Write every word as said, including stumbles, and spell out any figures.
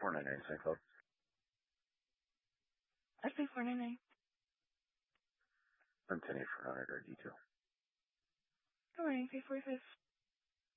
four nine nine Saint Cloud. I say four nine nine. I'm ten eight for honor guard detail. Good morning, three forty-five.